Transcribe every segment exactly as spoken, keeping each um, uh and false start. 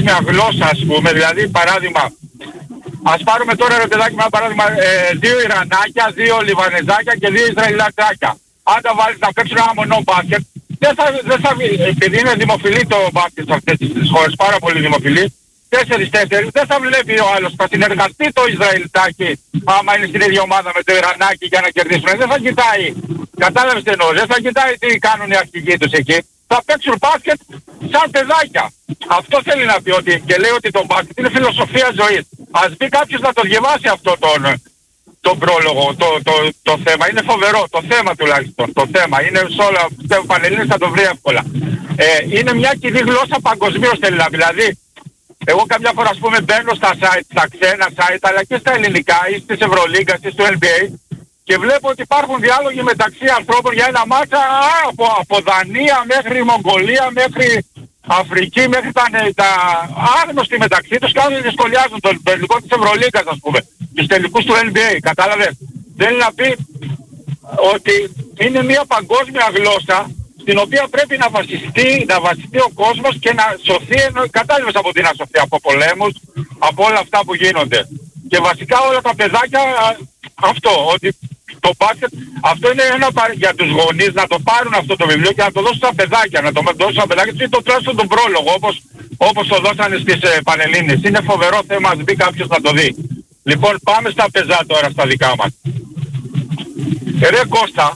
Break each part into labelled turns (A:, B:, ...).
A: παγκόσμια γλώσσα, ας πούμε, δηλαδή παράδειγμα, ας πάρουμε τώρα ρε παιδάκι με παράδειγμα ε, δύο Ιρανάκια, δύο Λιβανεζάκια και δύο Ισραηλατάκια. Αν τα βάλεις να παίξουν ένα μονό μπάσκετ, δεν θα, δεν θα, επειδή είναι δημοφιλή το μπάσκετ σε αυτές τις χώρες, πάρα πολύ δημοφιλή, τέσσερις τέσσερις, δεν θα βλέπει ο άλλος, θα συνεργαστεί το Ισραηλιτάκι άμα είναι στην ίδια ομάδα με το Ιρανάκι για να κερδίσουν. Δεν θα κοιτάει, κατάλαβες τι εννοώ, δεν θα κοιτάει τι κάνουν οι αρχηγοί τους εκεί. Θα παίξουν μπάσκετ σαν παιδάκια. Αυτό θέλει να πει ότι, και λέει ότι το μπάσκετ είναι φιλοσοφία ζωής. Ας μπει κάποιος να το διαβάσει αυτό τον, τον πρόλογο, το, το, το, το θέμα. Είναι φοβερό, το θέμα τουλάχιστον, το θέμα. Είναι σε όλα, σε πανελλήνες θα το βρει εύκολα. Ε, είναι μια κοινή γλώσσα παγκοσμίως θέλει να πει. Δηλαδή, εγώ καμιά φορά ας πούμε μπαίνω στα site, στα ξένα site, αλλά και στα ελληνικά ή στις Ευρωλίγκας ή στο N B A και βλέπω ότι υπάρχουν διάλογοι μεταξύ ανθρώπων για ένα μάτσα από, από Δανία μέχρι Μογγολία, μέχρι Αφρική, μέχρι τα, τα άγνωστοι μεταξύ τους, κάνουν και σχολιάζουν τον τελικό της Ευρωλίγκας ας πούμε, τους τελικούς του N B A, κατάλαβες. Θέλει να πει ότι είναι μια παγκόσμια γλώσσα στην οποία πρέπει να βασιστεί, να βασιστεί ο κόσμος και να σωθεί, κατάλαβες από τι να σωθεί, από πολέμους, από όλα αυτά που γίνονται. Και βασικά όλα τα παιδάκια αυτό, ότι το μπάσκετ, αυτό είναι ένα για τους γονείς να το πάρουν αυτό το βιβλίο και να το δώσουν στα παιδάκια, να το δώσουν στα παιδάκια και το τουλάχιστον τον πρόλογο, όπως, όπως το δώσανε στις ε, Πανελλήνες. Είναι φοβερό θέμα, ας μπει κάποιος να το δει. Λοιπόν, πάμε στα πεζά τώρα, στα δικά μας. Ε, ρε Κώστα,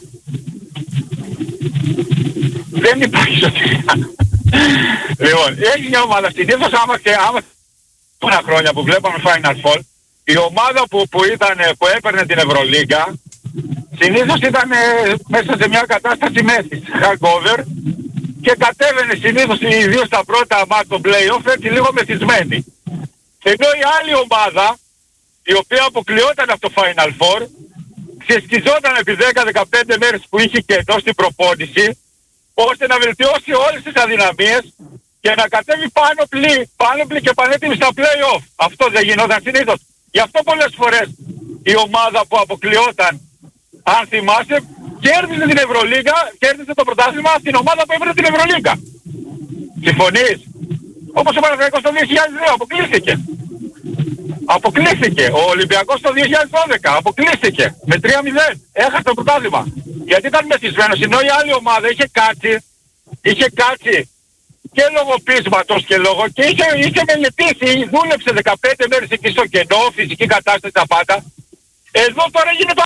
A: δεν υπάρχει σωτηρία. Λοιπόν, έχει μια ομάδα συνήθως άμα και άμα τόνα χρόνια που βλέπαμε Final Four, η ομάδα που, που, ήταν, που έπαιρνε την Ευρωλίγκα συνήθως ήταν μέσα σε μια κατάσταση μέσης, hangover, και κατέβαινε συνήθως ιδίως στα πρώτα μάτς των play-off έτσι λίγο μεθυσμένη. Ενώ η άλλη ομάδα, η οποία αποκλειόταν από το Final Four, ξεσκιζόταν επί δέκα με δεκαπέντε μέρες που είχε κενό στην προπόνηση, ώστε να βελτιώσει όλες τις αδυναμίες και να κατέβει πάνω πλή, πάνω πλή και πανέτοιμη στα play-off. Αυτό δεν γινόταν συνήθως. Γι' αυτό πολλές φορές η ομάδα που αποκλειόταν, αν θυμάσαι, κέρδισε την Ευρωλίγκα, κέρδισε το πρωτάθλημα στην ομάδα που έβρε την Ευρωλίγκα. Συμφωνείς? Όπως ο Παναθηναϊκός το δύο χιλιάδες δύο αποκλείστηκε. Αποκλείστηκε. Ο Ολυμπιακός το δύο χιλιάδες δώδεκα αποκλείστηκε. Με τρία μηδέν. Έχασε το πρωτάθλημα. Γιατί ήταν μεθυσμένος. Ενώ η άλλη ομάδα είχε κάτσει, είχε κάτσει και λόγω πείσματος και λόγω και είχε, είχε μελετήσει, δούλεψε δεκαπέντε μέρες εκεί στο κενό, φυσική κατάσταση τα πάντα. Εδώ τώρα γίνεται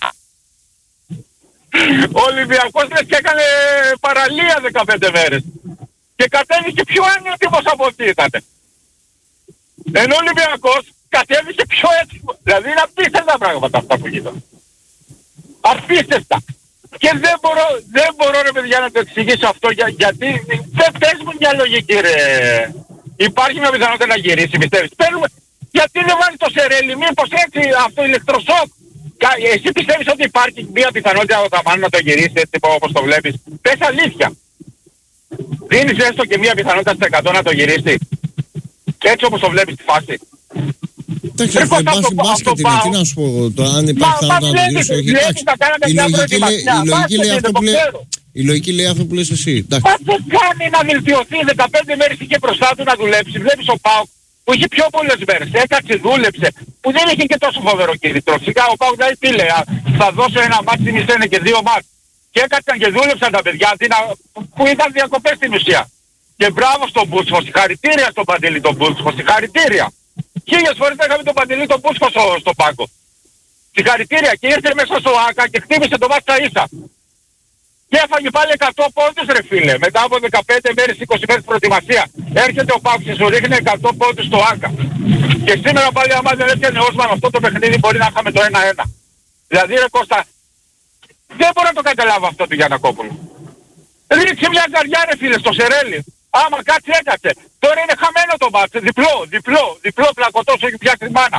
A: ο Ολυμπιακός λες και έκανε παραλία δεκαπέντε μέρες. Και κατέβηκε πιο ανέτοιμος από ό,τι ήταν. Ενώ ο Ολυμπιακός κατέβηκε πιο έτοιμος. Δηλαδή είναι απίστευτα πράγματα αυτά που γίνονται. Απίστευτα. Και δεν μπορώ, δεν μπορώ ρε παιδιά να το εξηγήσω αυτό για, γιατί δεν πες μου μια λογική ρε. Υπάρχει μια πιθανότητα να γυρίσει πιστεύεις. Παίρνουμε, γιατί δεν βάλει το Σερέλι, μήπως έτσι αυτό ηλεκτροσόκ. Εσύ πιστεύεις ότι υπάρχει μια πιθανότητα ο Ταμάνου να το γυρίσει έτσι όπως το βλέπεις? Πες αλήθεια. Δίνεις έστω και μια πιθανότητα στο εκατό να το γυρίσει. Έτσι όπως το βλέπεις τη φάση.
B: Εντάξει, αυτό υπάρχει μπάσκετ είναι, τι να σου πω εγώ, το αν υπάρχει πιθανότητα να το γυρίσει όχι. Η λογική λέει αυτό που λες εσύ.
A: Μα δεν κάνει να βελτιωθεί, δεκαπέντε μέρες είχε μπροστά του να δουλέψει. Βλέπεις ο ΠΑΟΚ που είχε πιο πολλές μέρες, έκατσε, δούλεψε, που δεν είχε και τόσο φοβερό κίνητρο. Φυσικά ο ΠΑΟΚ δηλαδή τι λέει, θα δώσω ένα μάτς στην Ισένε και δύο μάτς. Και έκατσαν και δούλεψαν τα παιδιά που ήταν διακοπές στην ουσία. Και μπράβο στον Μπούτσχο, συγχαρητήρια στον Παντελή τον Μπούτσχο, συγχαρητήρια. Χίλιες φορές είχαμε τον Παντελή τον Μπούτσχο στο, στο πάγκο. Συγχαρητήρια, και ήρθε μέσα στο ΆΚΑ και χτύπησε το μάτς στα ίσα. Και έφαγε πάλι εκατό πόντους ρε φίλε, μετά από δεκαπέντε μέρες, είκοσι μέρες προετοιμασία. Έρχεται ο ΠΑΟΚ και σου ρίχνει εκατό πόντους στο ΆΚΑ. Και σήμερα πάλι άμα δεν έφτιανε Όσμαν αυτό το παιχνίδι μπορεί να είχαμε το ένα ένα. Δηλαδή ρε Κώστα, δεν μπορώ να το καταλάβω αυτό του Γιαννακόπουλου. Ρίξε μια καρδιά ρε φίλε στο Σερέλι. Άμα κάτσε έκατσε. Τώρα είναι χαμένο το μάτσε. Διπλό, διπλό, διπλό πλακωτός έχει πιάσει μάνα.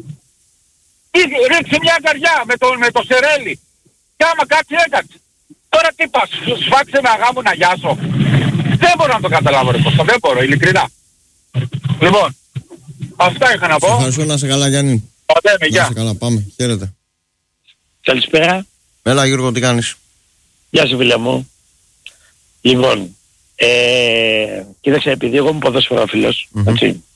A: Ρίξε μια καρδιά με το, με το Σερέλι. Και άμα κάτσε έκατσε. Τώρα τι πας, σφάξε με αγάμου να γιάσω. Δεν μπορώ να το καταλάβω ρε Κώστα, δεν μπορώ, ειλικρινά. Λοιπόν, αυτά είχα να πω.
B: Σε ευχαριστώ, να σε καλά Γιάννη.
A: Πατέμε, γεια.
B: Να σε καλά, πάμε, χαίρετε.
C: Καλησπέρα.
B: Έλα Γιώργο, τι κάνεις?
C: Γεια σου φίλε μου. Λοιπόν, ε, κοίταξε, επειδή εγώ είμαι ποδοσφαιρόφιλος, mm-hmm. έτσι,